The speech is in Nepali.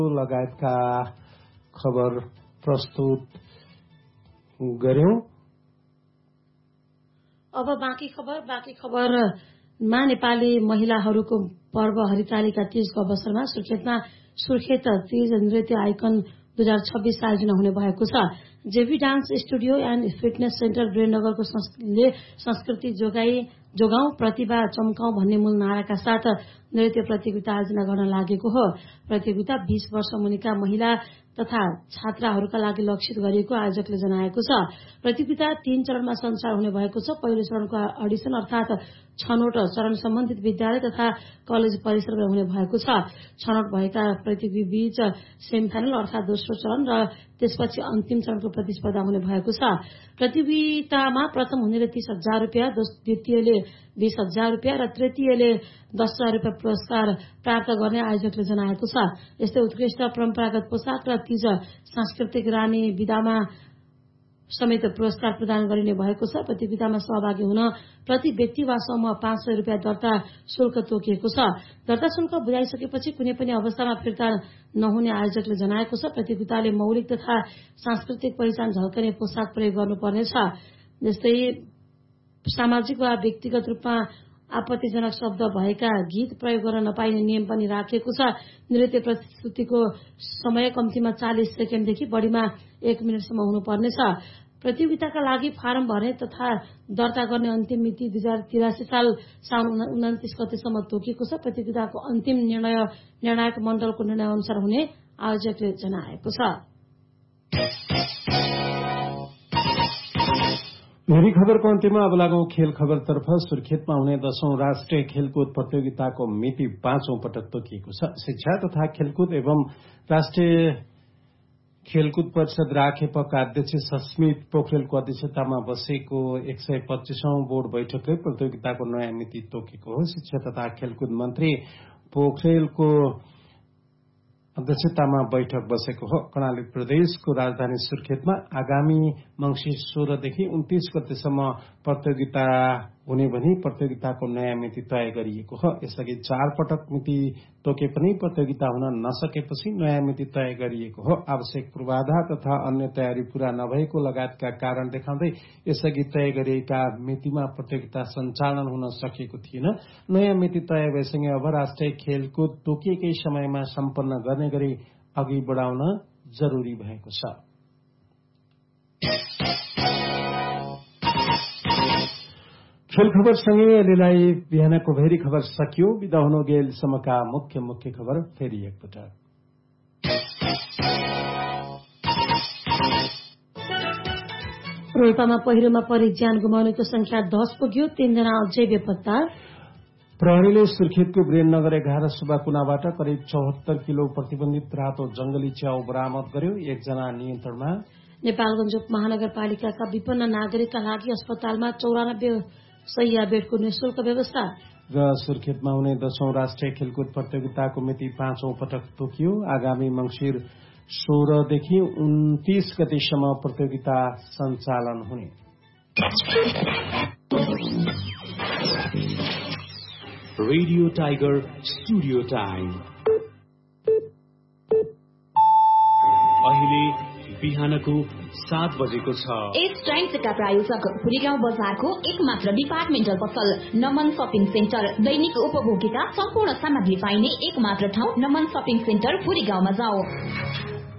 लगायतका खबर प्रस्तुत गर्यौं। अब बाँकी खबरमा नेपाली महिलाहरूको पर्व हरितालिका तीजको अवसरमा सुर्खेत तीज नृत्य आइकन 2026 आयोजना हुने भएको छ। JB dance studio and fitness centre वीरनगरको संस्कृति जोगाउँ प्रतिभा चम्काउँ भन्ने मूल नाराका साथ नृत्य प्रतियोगिता आयोजना गर्न लागेको हो। प्रतियोगिता 20 वर्ष मुनिका महिला तथा छात्राहरूका लागि लक्षित गरिएको आयोजकले जनाएको छ। प्रतियोगिता 3 चरणमा सञ्चालन हुने भएको छ। पहिलो चरणको अडिसन अर्थात छनौट चरण सम्बन्धित विद्यालय तथा कलेज परिसरमा हुने भएको छ। छनौट भएका प्रतियोगी बीच सेमिफाइनल अर्थात दोस्रो चरण र त्यसपछि अन्तिम चरणको प्रतिस्पर्धा हुने भएको छ। प्रतियोगितामा प्रथम हुनेले 30,000 रुपियाँ, द्वितीयले 20,000 रुपियाँ र तृतीयले 10,000 रुपियाँ पुरस्कार प्राप्त गर्ने आयोजकले जनाएको छ। यस्तै उत्कृष्ट परम्परागत पोसाक र तीज सांस्कृतिक रानी विधामा समेत पुरस्कार प्रदान गरिने भएको छ। प्रतियोगितामा सहभागी हुन प्रति व्यक्ति वा समूह 500 रुपियाँ दर्ता शुल्क तोकिएको छ। दर्ता शुल्क बुझाइसकेपछि कुनै पनि अवस्थामा फिर्ता नहुने आयोजकले जनाएको छ। प्रतियोगिताले मौलिक तथा सांस्कृतिक पहिचान झल्कने पोसाक प्रयोग गर्नुपर्नेछ। जस्तै सामाजिक वा व्यक्तिगत रूपमा आपत्तिजनक शब्द भएका गीत प्रयोग गर्न नपाइने नियम पनि राखिएको छ। नृत्य प्रस्तुतिको समय कम्तीमा 40 सेकेन्डदेखि बढीमा 1 मिनटसम्म हुनुपर्नेछ। प्रतियोगिताका लागि फारम भर्ने तथा दर्ता गर्ने अन्तिम मिति 2083 साल साउन 29 गतेसम्म तोकिएको छ। प्रतियोगिताको अन्तिम निर्णायक मण्डलको निर्णय अनुसार हुने आयोजकले जनाएको छ। भेरी खबरको अन्त्यमा अब लागौं खेल खबरतर्फ। सुर्खेतमा हुने 10औं राष्ट्रिय खेलकुद प्रतियोगिताको मिति 5औं पटक तोकिएको छ। शिक्षा तथा खेलकुद एवं राष्ट्रिय खेलकुद परिषद राखेपका अध्यक्ष सस्मित पोखरेलको अध्यक्षतामा बसेको 125औं बोर्ड बैठकले प्रतियोगिताको नयाँ मिति तोकेको हो। शिक्षा तथा खेलकुद मन्त्री पोखरेलको अध्यक्षतामा बैठक बसेको हो। कर्णाली प्रदेशको राजधानी सुर्खेतमा आगामी मंसिर 16 देखि 29 गतेसम्म प्रतियोगिता हुने भनी प्रतियोगिताको नयाँ मिति तय गरिएको हो। यसअघि 4 पटक मिति तोके पनि प्रतियोगिता हुन नसकेपछि नयाँ मिति तय गरिएको हो। आवश्यक पूर्वाधार तथा अन्य तयारी पूरा नभएको लगायतका कारण देखाउँदै यसअघि तय गरिएका मितिमा प्रतियोगिता सञ्चालन हुन सकेको थिएन। नयाँ मिति तय भएसँगै अब राष्ट्रिय खेलकुद तोकिएकै समयमा सम्पन्न गर्ने गरी अघि बढाउन जरुरी भएको छ। खेल खबरसँगै अहिलेलाई बिहानको भेरी खबर सकियो। बिदा हुनुगेलसम्मका मुख्य खबर फेरि एकपटक। रोल्पामा पहिरोमा परि ज्यान गुमाउनेको संख्या 10 पुग्यो। 3 जना अझै बेपत्ता। प्रहरीले सुर्खेतको वीरनगर 11 सुबा कुनाबाट करिब 74 किलो प्रतिबन्धित रातो जंगली च्याउ बरामद गर्यो। 1 जना नियन्त्रणमा। नेपालगञ्ज उपमहानगरपालिकाका विपन्न नागरिकका लागि अस्पतालमा 94 शैय्या बेडको निःशुल्क व्यवस्था। र सुर्खेतमा हुने 10औं राष्ट्रिय खेलकुद प्रतियोगिताको मिति 5औं पटक तोकियो। आगामी मंसिर 16 देखि 29 गतेसम्म प्रतियोगिता सञ्चालन हुने। रेडियो टाइगर स्टुडियो टाइम अहिले बिहानको 7 बजेको छ। यस टाइम्सका प्रायोजक फुरीगाउँ बजारको एकमात्र डिपार्टमेन्टल पसल नमन शपिङ सेन्टर। दैनिक उपभोगीका सम्पूर्ण सामग्री पाइने एकमात्र ठाउँ नमन शपिङ सेन्टर फुरीगाउँमा जाऊ।